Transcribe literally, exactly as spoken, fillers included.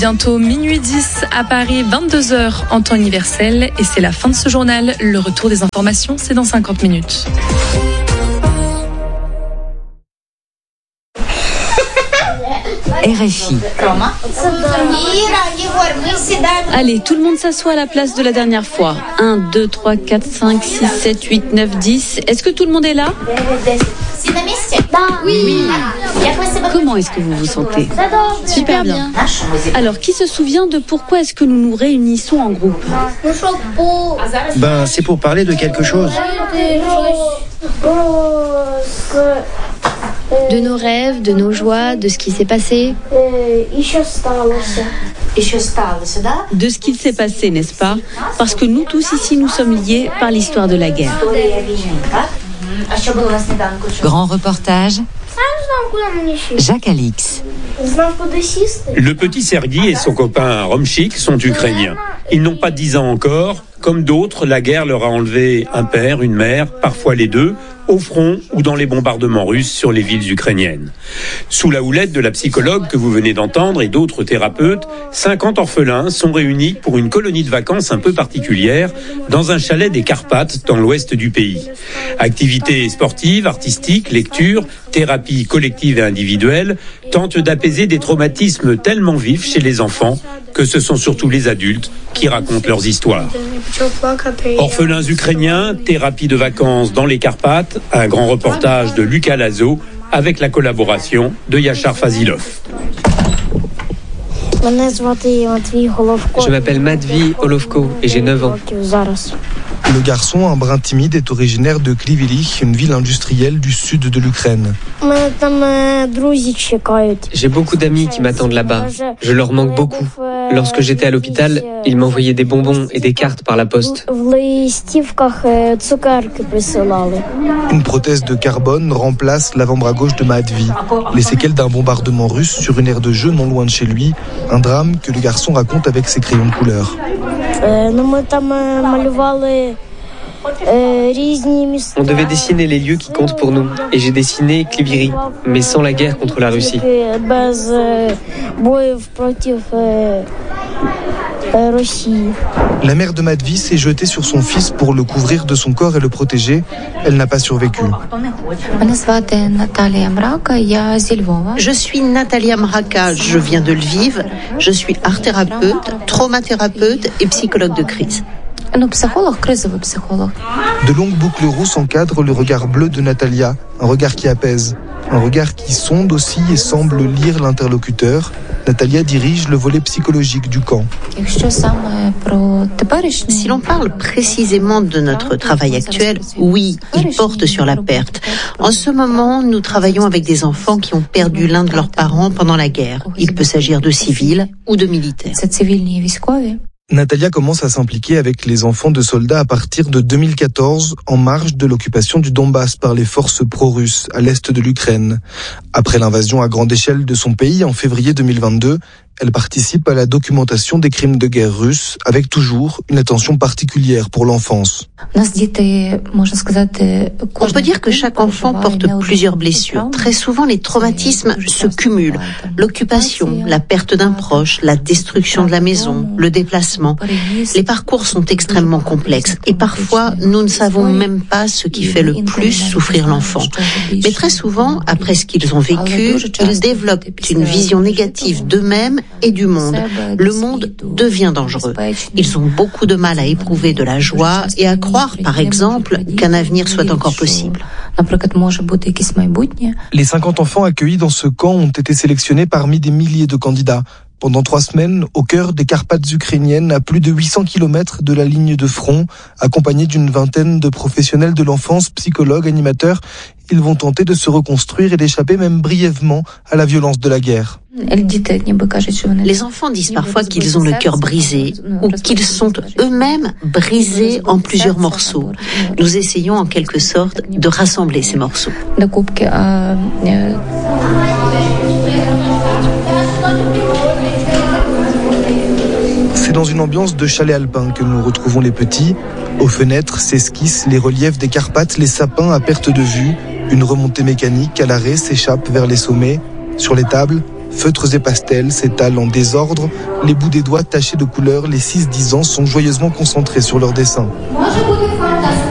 Bientôt minuit dix à Paris, vingt-deux heures en temps universel. Et c'est la fin de ce journal. Le retour des informations, c'est dans cinquante minutes. R F I. Allez, tout le monde s'assoit à la place de la dernière fois. un, deux, trois, quatre, cinq, six, sept, huit, neuf, dix. Est-ce que tout le monde est là ? Oui. Comment est-ce que vous vous sentez ? Super bien. Alors, qui se souvient de pourquoi est-ce que nous nous réunissons en groupe ? Ben, c'est pour parler de quelque chose. De nos rêves, de nos joies, de ce qui s'est passé. De ce qu'il s'est passé, n'est-ce pas ? Parce que nous tous ici, nous sommes liés par l'histoire de la guerre. Grand reportage, Jacques Alix. Le petit Sergueï et son copain Romchik sont ukrainiens. Ils n'ont pas dix ans encore. Comme d'autres, la guerre leur a enlevé un père, une mère, parfois les deux, au front ou dans les bombardements russes sur les villes ukrainiennes. Sous la houlette de la psychologue que vous venez d'entendre et d'autres thérapeutes, cinquante orphelins sont réunis pour une colonie de vacances un peu particulière dans un chalet des Carpates dans l'ouest du pays. Activités sportives, artistiques, lecture, thérapie collective et individuelle tentent d'apaiser des traumatismes tellement vifs chez les enfants que ce sont surtout les adultes qui racontent leurs histoires. Orphelins ukrainiens, thérapie de vacances dans les Carpates, un grand reportage de Lucas Lazo avec la collaboration de Yachar Fazilov. Je m'appelle Matvey Olovko et j'ai neuf ans. Le garçon, un brin timide, est originaire de Kryvyi, une ville industrielle du sud de l'Ukraine. J'ai beaucoup d'amis qui m'attendent là-bas. Je leur manque beaucoup. Lorsque j'étais à l'hôpital, ils m'envoyaient des bonbons et des cartes par la poste. Une prothèse de carbone remplace l'avant-bras gauche de Matvey. Les séquelles d'un bombardement russe sur une aire de jeu non loin de chez lui. Un drame que le garçon raconte avec ses crayons de couleur. On devait dessiner les lieux qui comptent pour nous. Et j'ai dessiné Kryvyi, mais sans la guerre contre la Russie. La mère de Matvey s'est jetée sur son fils pour le couvrir de son corps et le protéger. Elle n'a pas survécu. Je suis Natalia Mraka, je viens de Lviv. Je suis art-thérapeute, traumathérapeute et psychologue de crise. De longues boucles rousses encadrent le regard bleu de Natalia, un regard qui apaise, un regard qui sonde aussi et semble lire l'interlocuteur. Natalia dirige le volet psychologique du camp. Si l'on parle précisément de notre travail actuel, oui, il porte sur la perte. En ce moment, nous travaillons avec des enfants qui ont perdu l'un de leurs parents pendant la guerre. Il peut s'agir de civils ou de militaires. Natalia commence à s'impliquer avec les enfants de soldats à partir de deux mille quatorze, en marge de l'occupation du Donbass par les forces pro-russes à l'est de l'Ukraine. Après l'invasion à grande échelle de son pays en février deux mille vingt-deux, elle participe à la documentation des crimes de guerre russes, avec toujours une attention particulière pour l'enfance. On peut dire que chaque enfant porte plusieurs blessures. Très souvent, les traumatismes se cumulent. L'occupation, la perte d'un proche, la destruction de la maison, le déplacement. Les parcours sont extrêmement complexes et parfois, nous ne savons même pas ce qui fait le plus souffrir l'enfant. Mais très souvent, après ce qu'ils ont vécu, ils développent une vision négative d'eux-mêmes et du monde. Le monde devient dangereux. Ils ont beaucoup de mal à éprouver de la joie et à croire, par exemple, qu'un avenir soit encore possible. Les cinquante enfants accueillis dans ce camp ont été sélectionnés parmi des milliers de candidats. Pendant trois semaines, au cœur des Carpates ukrainiennes, à plus de huit cents kilomètres de la ligne de front, accompagnés d'une vingtaine de professionnels de l'enfance, psychologues, animateurs, ils vont tenter de se reconstruire et d'échapper même brièvement à la violence de la guerre. Les enfants disent parfois qu'ils ont le cœur brisé ou qu'ils sont eux-mêmes brisés en plusieurs morceaux. Nous essayons en quelque sorte de rassembler ces morceaux. C'est dans une ambiance de chalet alpin que nous retrouvons les petits. Aux fenêtres s'esquissent les reliefs des Carpates, les sapins à perte de vue. Une remontée mécanique à l'arrêt s'échappe vers les sommets. Sur les tables, Feutres et pastels s'étalent en désordre. Les bouts des doigts tachés de couleur, les six dix ans sont joyeusement concentrés sur leur dessin.